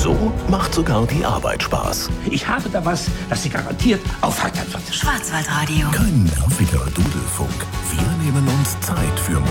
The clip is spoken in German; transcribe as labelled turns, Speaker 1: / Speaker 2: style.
Speaker 1: So macht sogar die Arbeit Spaß.
Speaker 2: Ich habe da was, das Sie garantiert aufheitern wird.
Speaker 3: Schwarzwaldradio.
Speaker 1: Kein nerviger